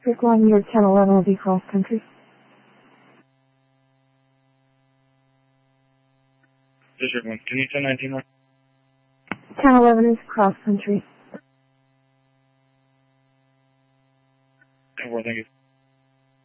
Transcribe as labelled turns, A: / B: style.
A: District 1, your 1011 will be cross country.
B: District 1, can you 1019 more?
A: 1011 is cross country.
B: 10-4, thank you.